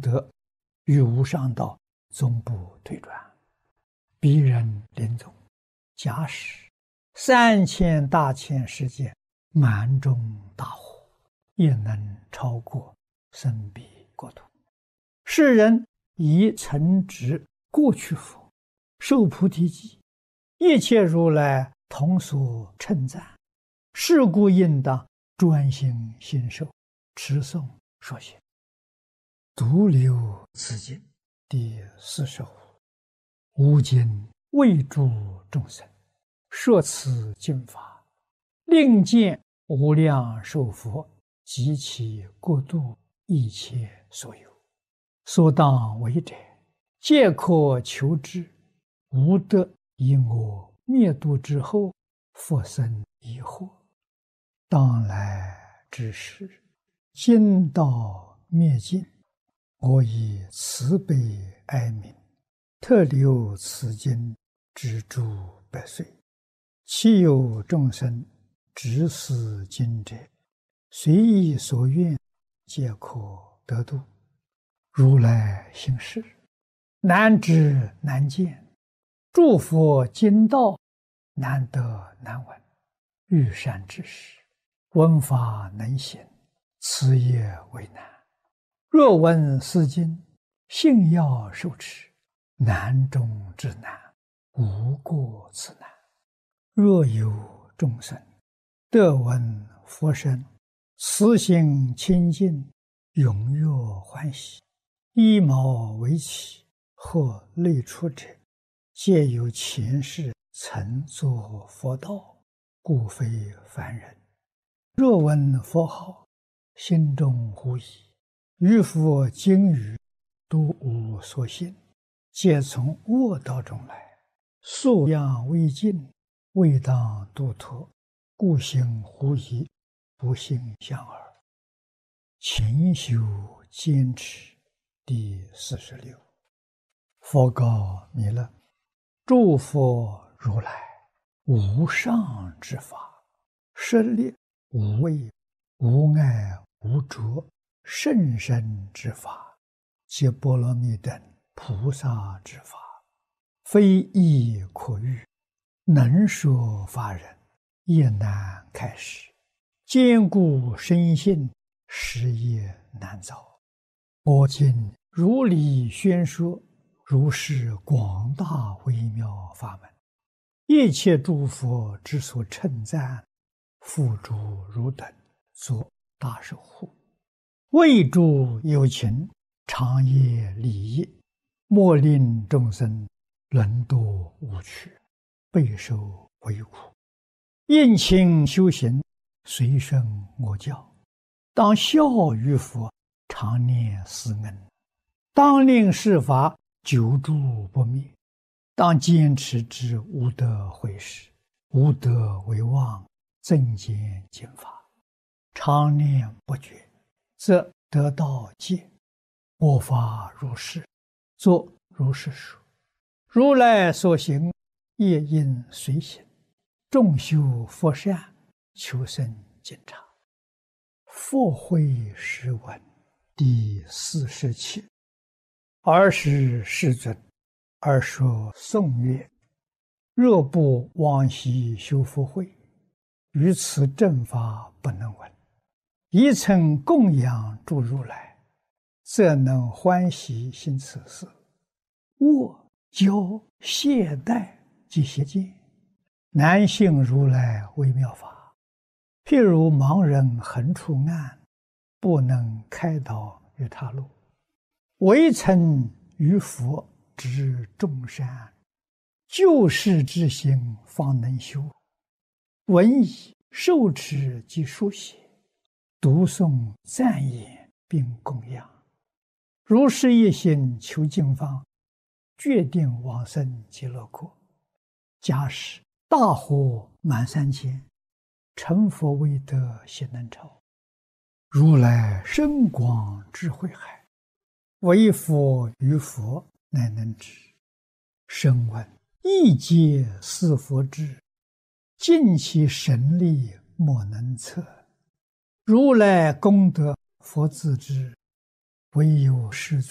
德于无上道终不退转。彼人临终，假使3000大千世界满中大火，亦能超过生彼国土。世人以曾植过去佛，受菩提记，一切如来同所称赞。是故应当专心信受，持诵说行。独留此经第45。吾今为诸众生说此经法，令见无量寿佛及其国度一切所有，所当为者，皆可求之。无得以我灭度之后，复生疑惑。当来之时，今道灭尽，我以慈悲哀悯，特留此经之诸百岁。其有众生执此经者，随意所愿，皆可得度。如来行事，难知难见，诸佛经道难得难闻。欲善知识，闻法能行，此也为难。若闻是经，信要受持，难中之难，无过此难。若有众生得闻佛声，慈心清净，踊跃欢喜，依毛为起，或类出者，皆有前世曾作佛道，故非凡人。若闻佛号，心中狐疑，于佛经语都无所信，皆从恶道中来，素养未尽，未当度脱，故行狐疑，不信相耳。勤修坚持第46。佛告弥勒：诸佛如来无上之法，设立无畏无碍无着甚深之法，皆波罗蜜等菩萨之法，非易可喻，能说法人也难开示，坚固深信，实也难造。我今如理宣说，如是广大微妙法门，一切诸佛之所称赞，付诸汝等作大守护，为诸有情长夜利益，莫令众生沦堕无趣，备受为苦。应勤修行，随顺我教，当效于佛，常念思恩，当令世法久住不灭，当坚持之无得毁失，无得为妄，增减经法，常念不绝，则得道戒。我法如是，作如是说。如来所行，业应随行，众修佛善，求生净察。佛慧诗文第47。尔时世尊而说颂曰：若不往昔修福慧，于此正法不能闻。一曾供养诸如来，则能欢喜行此事。我教懈怠及邪见，难信如来微妙法。譬如盲人横出暗，不能开导于他路。唯曾于佛知众善，救世之心方能修。闻已受持及书写，读诵赞言并供养。如是一心求经方，决定往生极乐国。假使大火满3000，成佛未得悉能超。如来深广智慧海，唯佛于佛乃能知。声闻亦皆是佛智，尽其神力莫能测。如来功德佛自知，唯有世尊